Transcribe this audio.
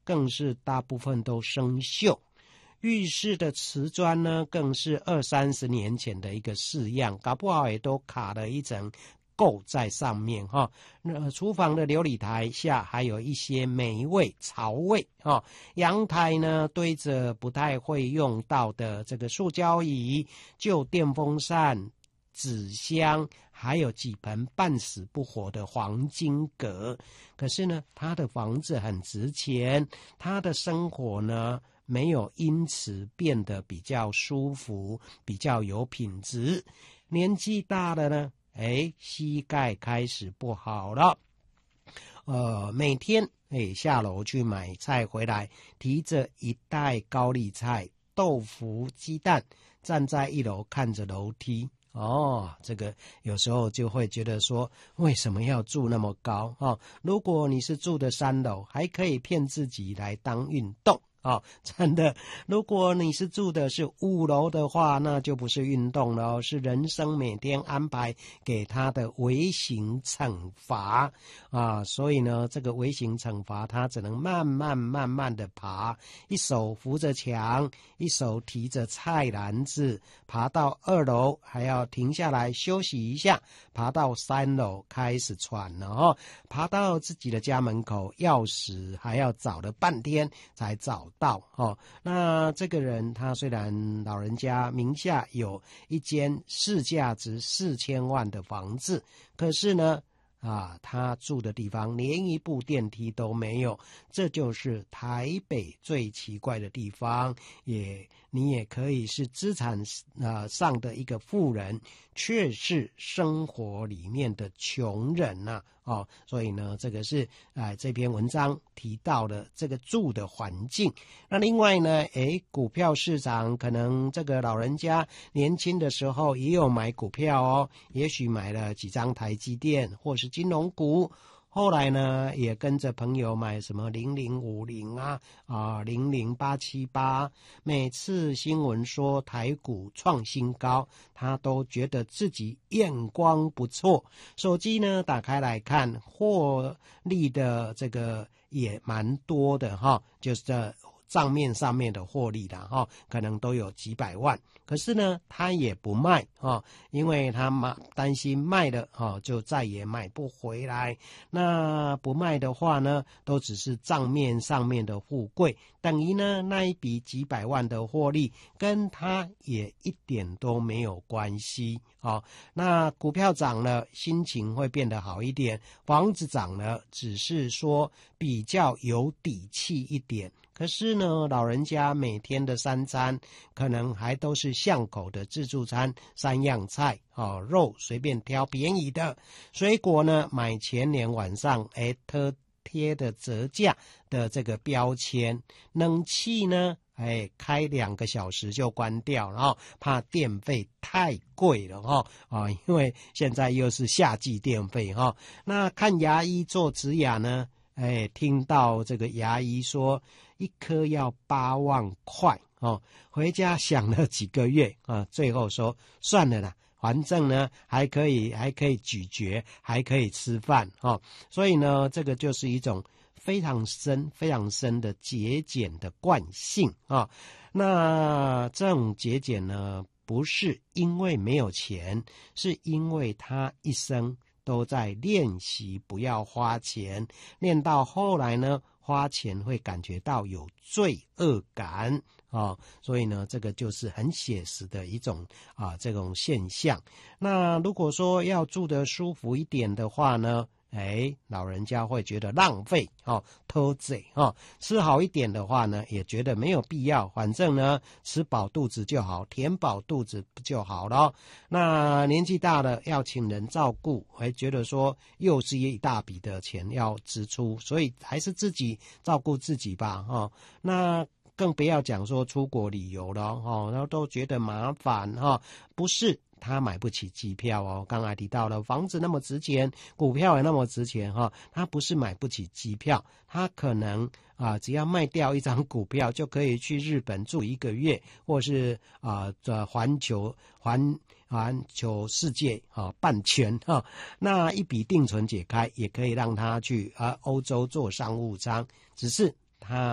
更是大部分都生锈。浴室的瓷砖呢，更是20-30年前的一个式样，搞不好也都卡了一层垢在上面哈。厨房的琉璃台下还有一些霉味、潮味哈。阳台呢，堆着不太会用到的这个塑胶椅、旧电风扇、纸箱，还有几盆半死不活的黄金葛。可是呢，他的房子很值钱，他的生活呢，没有因此变得比较舒服，比较有品质。年纪大了呢，膝盖开始不好了。每天下楼去买菜回来，提着一袋高丽菜、豆腐、鸡蛋，站在1楼看着楼梯。这个有时候就会觉得说，为什么要住那么高如果你是住的3楼，还可以骗自己来当运动。真的，如果你是住的是5楼的话，那就不是运动了是人生每天安排给他的微型惩罚所以呢，这个微型惩罚他只能慢慢的爬，一手扶着墙，一手提着菜篮子，爬到2楼还要停下来休息一下，爬到3楼开始喘了爬到自己的家门口，钥匙还要找了半天才找到那这个人他虽然老人家名下有一间市价值4000万的房子，可是呢他住的地方连一部电梯都没有，这就是台北最奇怪的地方。你也可以是资产上的一个富人，却是生活里面的穷人所以呢，这个是这篇文章提到的这个住的环境。那另外呢，股票市场可能这个老人家年轻的时候也有买股票也许买了几张台积电或是金融股，后来呢也跟着朋友买什么0050 00878，每次新闻说台股创新高，他都觉得自己眼光不错。手机呢打开来看，获利的这个也蛮多的就是这账面上面的获利啦可能都有几百万，可是呢他也不卖因为他担心卖了就再也买不回来。那不卖的话呢，都只是账面上面的富贵，等于呢那一笔几百万的获利跟他也一点都没有关系那股票涨了，心情会变得好一点，房子涨了，只是说比较有底气一点。可是呢，老人家每天的3餐可能还都是巷口的自助餐，3样菜肉随便挑便宜的，水果呢买前年晚上特贴的折价的这个标签，冷气呢开2个小时就关掉，然后怕电费太贵了因为现在又是夏季电费那看牙医做植牙呢听到这个牙医说1颗要8万块回家想了几个月最后说算了啦，反正呢还可以咀嚼，还可以吃饭所以呢这个就是一种非常深的节俭的惯性那这种节俭呢，不是因为没有钱，是因为他一生都在练习不要花钱，练到后来呢，花钱会感觉到有罪恶感所以呢，这个就是很写实的一种这种现象。那如果说要住得舒服一点的话呢，老人家会觉得浪费偷贼吃好一点的话呢，也觉得没有必要，反正呢吃饱肚子就好，填饱肚子就好了那年纪大了要请人照顾，会觉得说又是一大笔的钱要支出，所以还是自己照顾自己吧那更不要讲说出国旅游了然后都觉得麻烦不是他买不起机票刚才提到了房子那么值钱，股票也那么值钱他不是买不起机票，他可能只要卖掉1张股票就可以去日本住1个月，或是环球世界半圈那一笔定存解开也可以让他去欧洲做商务舱，只是他